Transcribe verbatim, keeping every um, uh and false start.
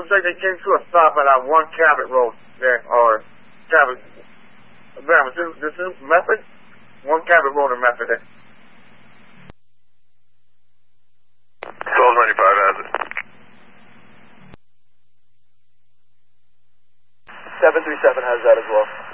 like they came to a stop at that one Cabot Road there, or Cabot. Graham, is this, this is Method? One Cabot Road in Method there. twelve ninety-five has it. seven three seven has that as well.